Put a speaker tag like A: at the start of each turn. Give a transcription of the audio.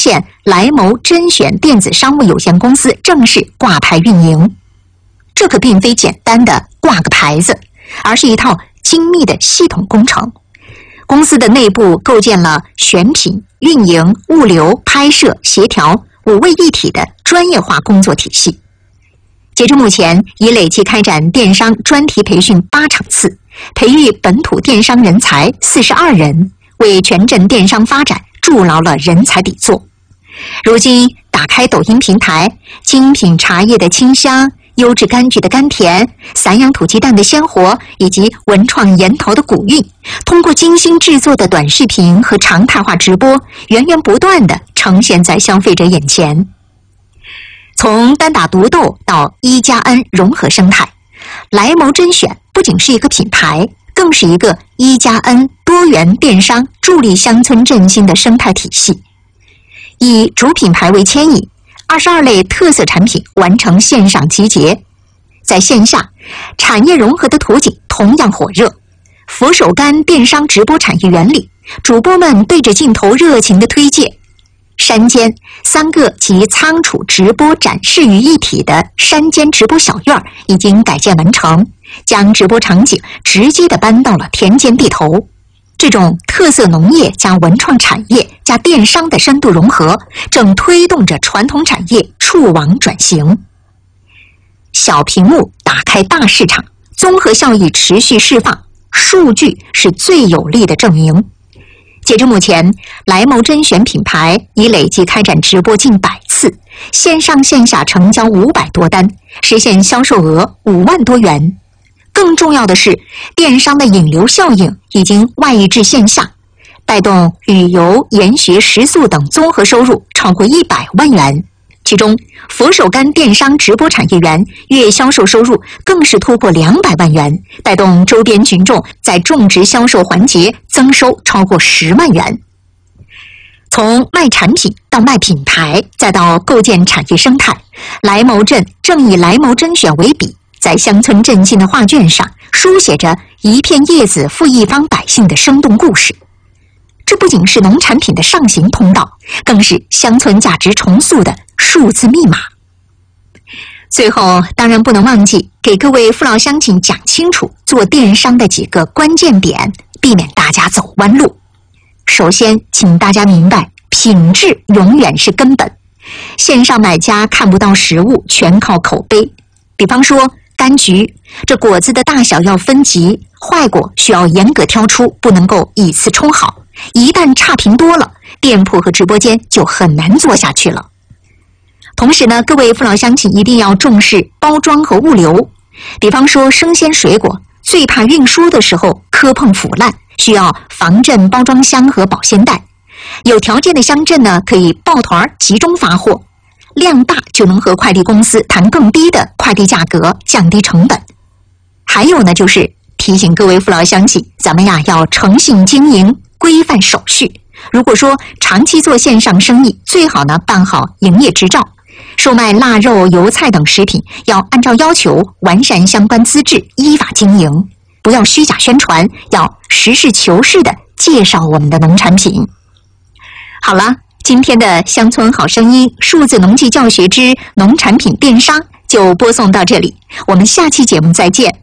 A: 县来谋甄选电子商务有限公司正式挂牌运营。这可并非简单的挂个牌子，而是一套精密的系统工程。公司的内部构建了选品、运营、物流、拍摄、协调5位一体的专业化工作体系。截至目前，已累计开展电商专题培训8场次，培育本土电商人才42人，为全镇电商发展筑牢了人才底座。如今打开抖音平台，精品茶叶的清香，优质柑橘的甘甜，散养土鸡蛋的鲜活，以及文创研头的古韵，通过精心制作的短视频和常态化直播，源源不断地呈现在消费者眼前。从单打独斗到一加 N 融合生态，来谋甄选不仅是一个品牌，更是一个一加 N 多元电商助力乡村振兴的生态体系。以主品牌为牵引，22类特色产品完成线上集结，在线下，产业融合的图景同样火热。佛手柑电商直播产业原理，主播们对着镜头热情地推介。山间3个集仓储直播展示于一体的山间直播小院已经改建完成，将直播场景直接地搬到了田间地头。这种特色农业加文创产业加电商的深度融合，正推动着传统产业触网转型。小屏幕打开大市场，综合效益持续释放，数据是最有力的证明。截至目前，来谋甄选品牌已累计开展直播近100次，线上线下成交500多单，实现销售额5万多元。更重要的是，电商的引流效应已经外溢至线下，带动旅游、研学、食宿等综合收入超过100万元。其中，佛手柑电商直播产业园月销售收入更是突破200万元，带动周边群众在种植销售环节增收超过10万元。从卖产品到卖品牌，再到构建产业生态，来谋镇正以来谋甄选为笔，在乡村振兴的画卷上书写着一片叶子负一方百姓的生动故事。这不仅是农产品的上行通道，更是乡村价值重塑的数字密码。最后，当然不能忘记给各位父老乡亲讲清楚做电商的几个关键点，避免大家走弯路。首先，请大家明白，品质永远是根本。线上买家看不到实物，全靠口碑。比方说柑橘，这果子的大小要分级，坏果需要严格挑出，不能够以次充好。一旦差评多了，店铺和直播间就很难做下去了。同时呢，各位父老乡亲一定要重视包装和物流。比方说生鲜水果，最怕运输的时候磕碰腐烂，需要防震包装箱和保鲜袋。有条件的乡镇呢，可以抱团集中发货，量大就能和快递公司谈更低的快递价格，降低成本。还有呢，就是提醒各位父老乡亲，咱们呀要诚信经营，规范手续。如果说长期做线上生意，最好呢办好营业执照。售卖腊肉、油菜等食品，要按照要求完善相关资质，依法经营，不要虚假宣传，要实事求是地介绍我们的农产品。好了，今天的乡村好声音数字农技教学之农产品电商就播送到这里，我们下期节目再见。